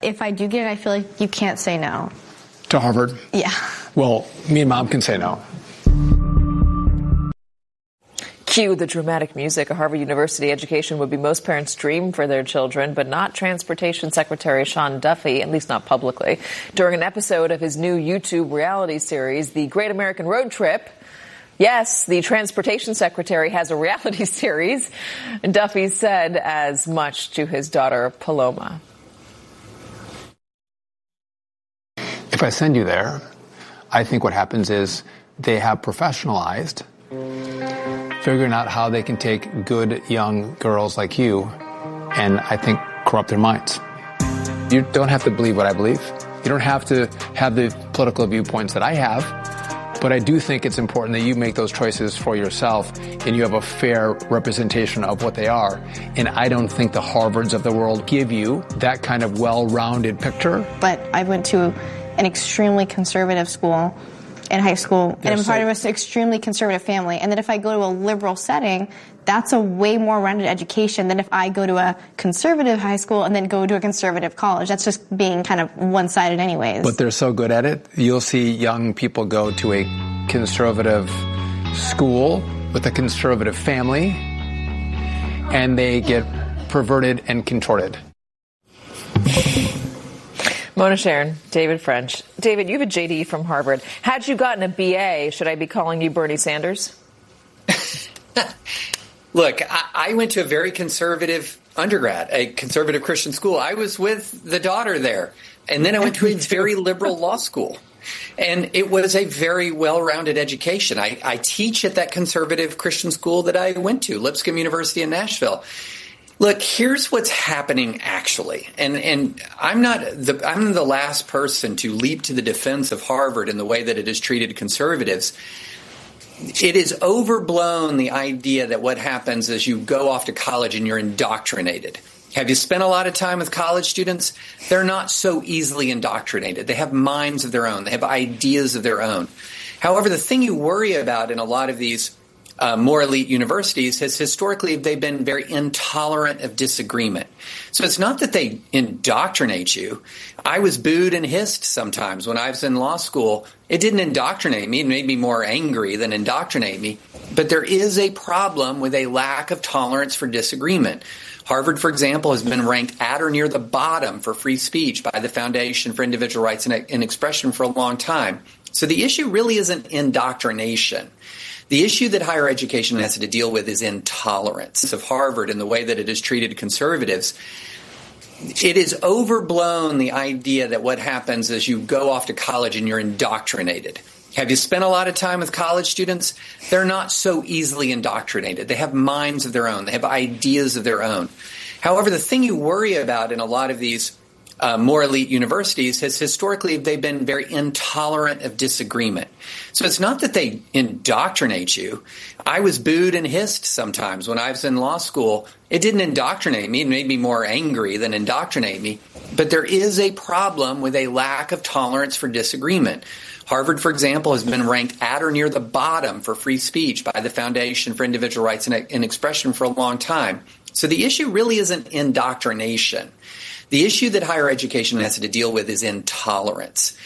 if I do get it, I feel like you can't say no. To Harvard? Yeah. Well, me and Mom can say no. Cue the dramatic music. A Harvard University education would be most parents' dream for their children, but not Transportation Secretary Sean Duffy, at least not publicly. During an episode of his new YouTube reality series, The Great American Road Trip, yes, the Transportation Secretary has a reality series. Duffy said as much to his daughter, Paloma. If I send you there, I think what happens is they have professionalized figuring out how they can take good young girls like you and, I think, corrupt their minds. You don't have to believe what I believe. You don't have to have the political viewpoints that I have. But I do think it's important that you make those choices for yourself and you have a fair representation of what they are. And I don't think the Harvards of the world give you that kind of well-rounded picture. But I went to an extremely conservative school in high school, and I'm part of an extremely conservative family. And then if I go to a liberal setting, that's a way more rounded education than if I go to a conservative high school and then go to a conservative college. That's just being kind of one-sided anyways. But they're so good at it. You'll see young people go to a conservative school with a conservative family, and they get perverted and contorted. Mona Sharon, David French. David, you have a JD from Harvard. Had you gotten a BA, should I be calling you Bernie Sanders? Look, I went to a very conservative undergrad, a conservative Christian school. I was with the daughter there. And then I went to a very liberal law school. And it was a very well-rounded education. I teach at that conservative Christian school that I went to, Lipscomb University in Nashville. Look, here's what's happening actually, and I'm the last person to leap to the defense of Harvard in the way that it has treated conservatives. It is overblown, the idea that what happens is you go off to college and you're indoctrinated. Have you spent a lot of time with college students? They're not so easily indoctrinated. They have minds of their own. They have ideas of their own. However, the thing you worry about in a lot of these more elite universities has historically they've been very intolerant of disagreement. So it's not that they indoctrinate you. I was booed and hissed sometimes when I was in law school. It didn't indoctrinate me. It made me more angry than indoctrinate me. But there is a problem with a lack of tolerance for disagreement. Harvard, for example, has been ranked at or near the bottom for free speech by the Foundation for Individual Rights and Expression for a long time. So the issue really isn't indoctrination. The issue that higher education has to deal with is intolerance of Harvard and the way that it has treated conservatives. It is overblown, the idea that what happens is you go off to college and you're indoctrinated. Have you spent a lot of time with college students? They're not so easily indoctrinated. They have minds of their own. They have ideas of their own. However, the thing you worry about in a lot of these more elite universities has historically they've been very intolerant of disagreement. So it's not that they indoctrinate you. I was booed and hissed sometimes when I was in law school. It didn't indoctrinate me. It made me more angry than indoctrinate me. But there is a problem with a lack of tolerance for disagreement. Harvard, for example, has been ranked at or near the bottom for free speech by the Foundation for Individual Rights and Expression for a long time. So the issue really isn't indoctrination. The issue that higher education has to deal with is intolerance.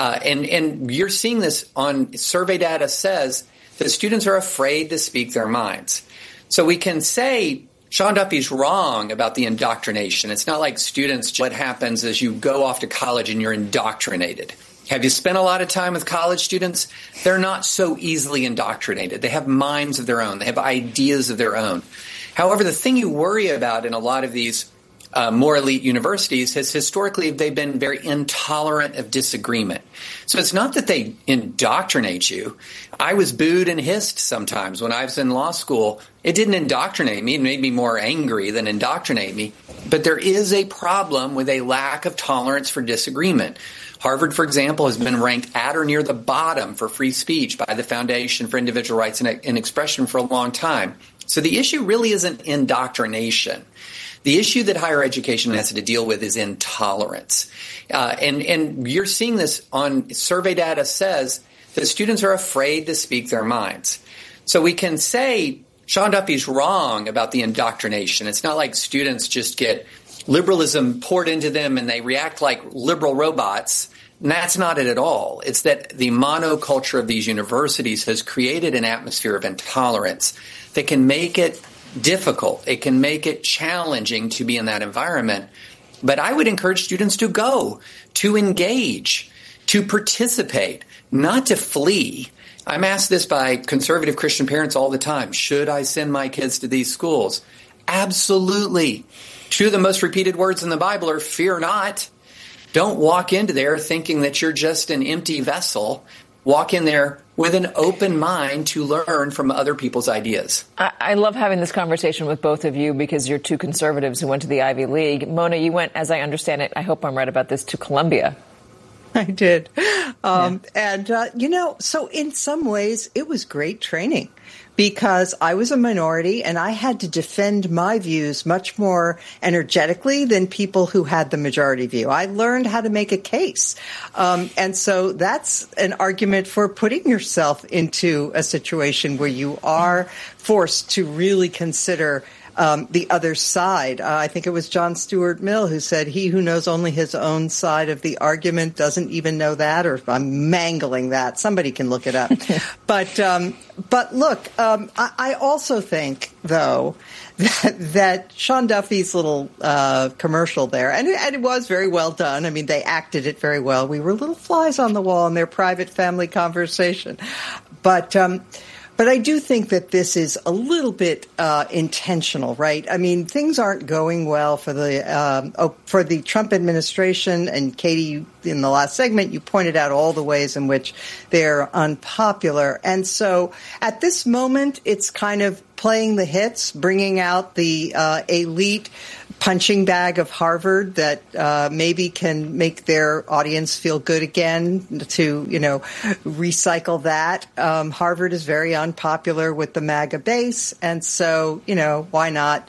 And you're seeing this on survey data says that students are afraid to speak their minds. So we can say Sean Duffy's wrong about the indoctrination. It's not like students, what happens is you go off to college and you're indoctrinated. Have you spent a lot of time with college students? They're not so easily indoctrinated. They have minds of their own. They have ideas of their own. However, the thing you worry about in a lot of these more elite universities has historically they've been very intolerant of disagreement. So it's not that they indoctrinate you. I was booed and hissed sometimes when I was in law school. It didn't indoctrinate me. It made me more angry than indoctrinate me. But there is a problem with a lack of tolerance for disagreement. Harvard, for example, has been ranked at or near the bottom for free speech by the Foundation for Individual Rights and Expression for a long time. So the issue really isn't indoctrination. The issue that higher education has to deal with is intolerance. And you're seeing this on survey data says that students are afraid to speak their minds. So we can say Sean Duffy's wrong about the indoctrination. It's not like students just get liberalism poured into them and they react like liberal robots. And that's not it at all. It's that the monoculture of these universities has created an atmosphere of intolerance that can make it difficult. It can make it challenging to be in that environment. But I would encourage students to go, to engage, to participate, not to flee. I'm asked this by conservative Christian parents all the time. Should I send my kids to these schools? Absolutely. Two of the most repeated words in the Bible are fear not. Don't walk into there thinking that you're just an empty vessel. Walk in there with an open mind to learn from other people's ideas. I love having this conversation with both of you because you're two conservatives who went to the Ivy League. Mona, you went, as I understand it, I hope I'm right about this, to Columbia. I did. So in some ways, it was great training because I was a minority and I had to defend my views much more energetically than people who had the majority view. I learned how to make a case. And so that's an argument for putting yourself into a situation where you are forced to really consider the other side. I think it was John Stuart Mill who said, he who knows only his own side of the argument doesn't even know that, or I'm mangling that. Somebody can look it up. But look, I also think, though, that Sean Duffy's little commercial there, and it was very well done. I mean, they acted it very well. We were little flies on the wall in their private family conversation. But I do think that this is a little bit intentional, right? I mean, things aren't going well for the Trump administration. And Katie, in the last segment, you pointed out all the ways in which they're unpopular. And so at this moment, it's kind of playing the hits, bringing out the elite punching bag of Harvard that maybe can make their audience feel good again, to, recycle that. Harvard is very unpopular with the MAGA base. And so, why not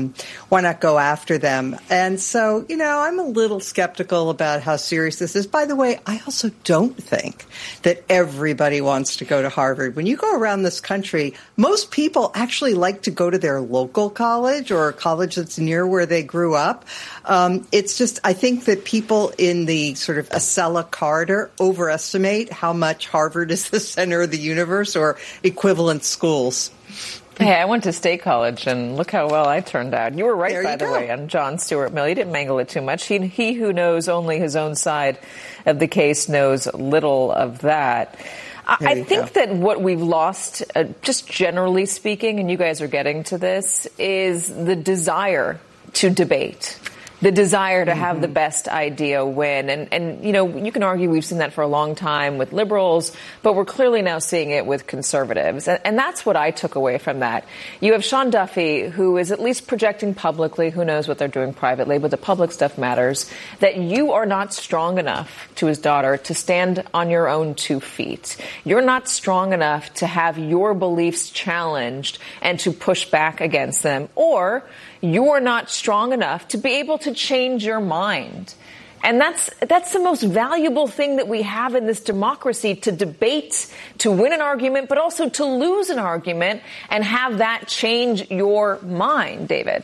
go after them? And so, I'm a little skeptical about how serious this is. By the way, I also don't think that everybody wants to go to Harvard. When you go around this country, most people actually like to go to their local college or a college that's near where they grew up. It's just, I think that people in the sort of Acela corridor overestimate how much Harvard is the center of the universe or equivalent schools. Hey, I went to State College, and look how well I turned out. You were right, by the way, on John Stuart Mill. You didn't mangle it too much. He who knows only his own side of the case knows little of that. I think that what we've lost, just generally speaking, and you guys are getting to this, is the desire to debate. The desire to have the best idea win. And you can argue we've seen that for a long time with liberals, but we're clearly now seeing it with conservatives. And that's what I took away from that. You have Sean Duffy, who is at least projecting publicly, who knows what they're doing privately, but the public stuff matters, that you are not strong enough, to his daughter, to stand on your own 2 feet. You're not strong enough to have your beliefs challenged and to push back against them. Or you're not strong enough to be able to change your mind. And that's the most valuable thing that we have in this democracy, to debate, to win an argument, but also to lose an argument and have that change your mind, David.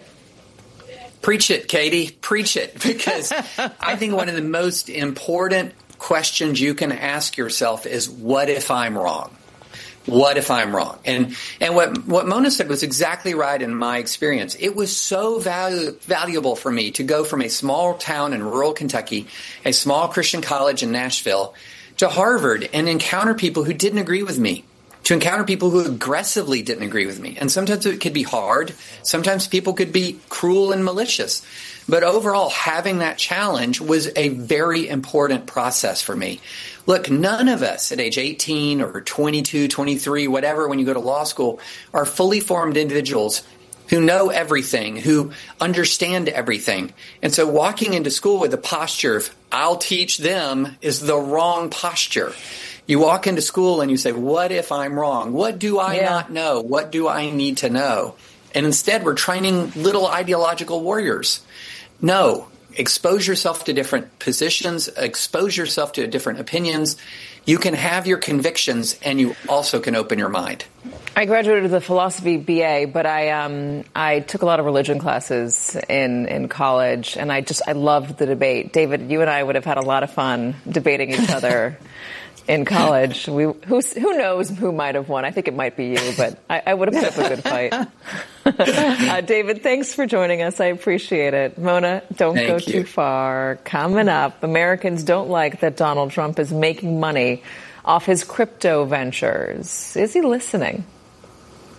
Preach it, Katie. Preach it. Because I think one of the most important questions you can ask yourself is, what if I'm wrong? What if I'm wrong? And what Mona said was exactly right in my experience. It was so valuable for me to go from a small town in rural Kentucky, a small Christian college in Nashville, to Harvard and encounter people who didn't agree with me, to encounter people who aggressively didn't agree with me. And sometimes it could be hard. Sometimes people could be cruel and malicious. But overall, having that challenge was a very important process for me. Look, none of us at age 18 or 22, 23, whatever, when you go to law school, are fully formed individuals who know everything, who understand everything. And so walking into school with the posture of, I'll teach them, is the wrong posture. You walk into school and you say, what if I'm wrong? What do I not know? What do I need to know? And instead, we're training little ideological warriors. No, expose yourself to different positions, expose yourself to different opinions. You can have your convictions, and you also can open your mind. I graduated with a philosophy BA, but I took a lot of religion classes in college, and I loved the debate. David, you and I would have had a lot of fun debating each other in college. Who knows who might have won? I think it might be you, but I would have put up a good fight. David, thanks for joining us. I appreciate it. Mona, don't go too far. Coming up, Americans don't like that Donald Trump is making money off his crypto ventures. Is he listening?